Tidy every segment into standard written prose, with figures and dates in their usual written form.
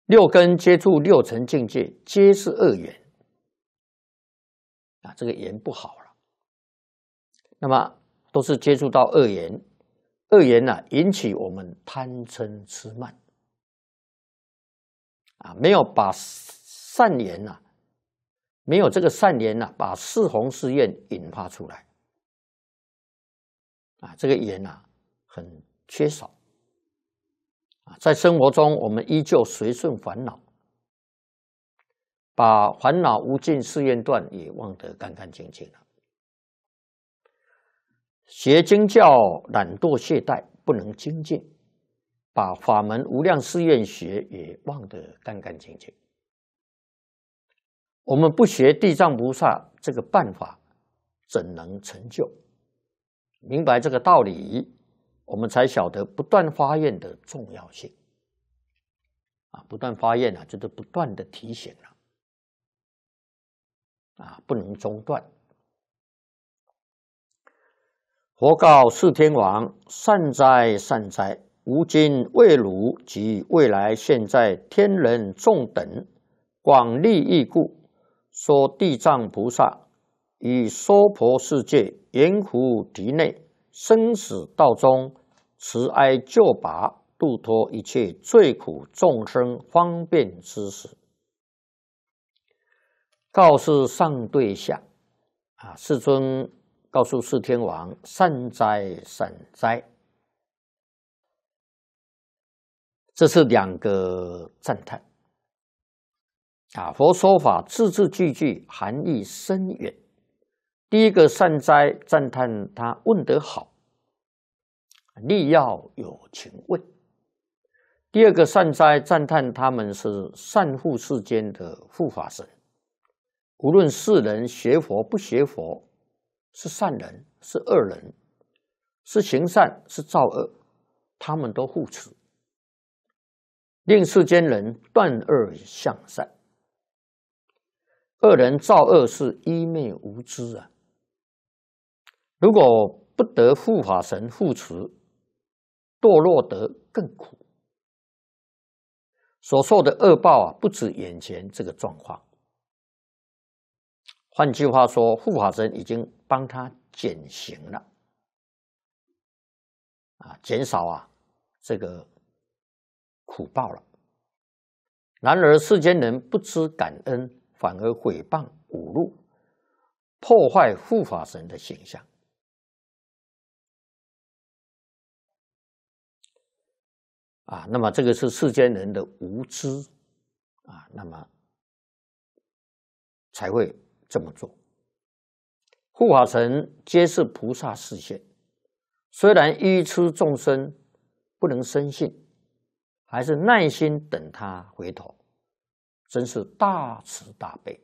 六根接触六尘境界，皆是恶缘啊，这个缘不好了。那么都是接触到恶缘，恶缘呢，引起我们贪嗔痴慢啊，没有把善缘呐，没有这个善缘呐，把四弘誓愿引发出来啊，这个缘呐很缺少。在生活中，我们依旧随顺烦恼，把烦恼无尽誓愿断也忘得干干净净了。学经教懒惰懈怠，不能精进，把法门无量誓愿学也忘得干干净净。我们不学地藏菩萨这个办法，怎能成就？明白这个道理，我们才晓得不断发愿的重要性啊！不断发愿啊，就是不断的提醒了啊，不能中断。佛告四天王：善哉，善哉！吾今为汝及未来现在天人众等广利益故，说地藏菩萨以娑婆世界圆湖题内生死道中慈哀救拔，度脱一切罪苦众生方便之时，告示上对下啊，世尊告诉四天王：善哉，善哉！这是两个赞叹啊。佛说法字字句句含义深远。第一个善哉，赞叹他问得好，力要有情问。第二个善哉，赞叹他们是善护世间的护法神，无论是人学佛不学佛，是善人是恶人，是行善是造恶，他们都护持，令世间人断恶向善。恶人造恶是愚昧无知啊！如果不得护法神护持，堕落得更苦。所受的恶报啊，不止眼前这个状况。换句话说，护法神已经帮他减刑了啊，减少啊这个苦报了。然而世间人不知感恩，反而毁谤侮辱，破坏护法神的形象啊。那么这个是世间人的无知啊，那么才会这么做。护法神皆是菩萨示现，虽然愚痴众生不能深信，还是耐心等他回头，真是大慈大悲。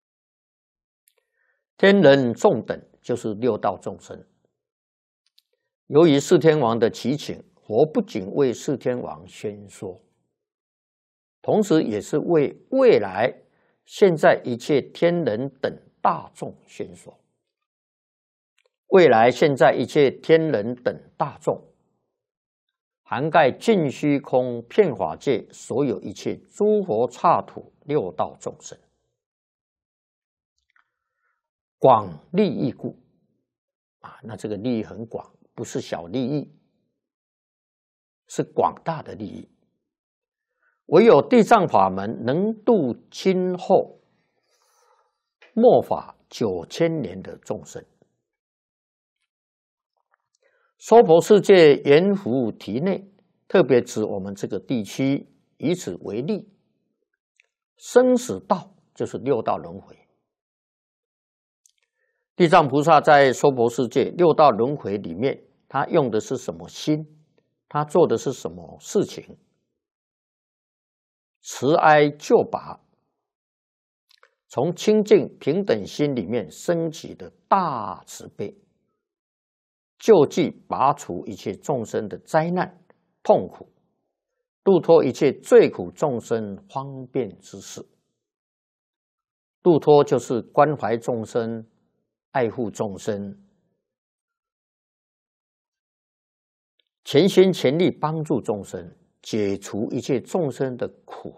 天人众等就是六道众生。由于四天王的祈请，佛不仅为四天王宣说，同时也是为未来现在一切天人等大众宣说。未来现在一切天人等大众，涵盖尽虚空遍法界所有一切诸佛刹土六道众生，广利益故啊，那这个利益很广，不是小利益，是广大的利益。唯有地藏法门能度今后末法9000年的众生。娑婆世界圆湖题内，特别指我们这个地区，以此为例。生死道就是六道轮回。地藏菩萨在娑婆世界六道轮回里面，他用的是什么心？他做的是什么事情？慈哀救拔，从清净平等心里面升起的大慈悲，救济拔除一切众生的灾难痛苦，度脱一切罪苦众生方便之事。度脱就是关怀众生，爱护众生，全心全力帮助众生，解除一切众生的苦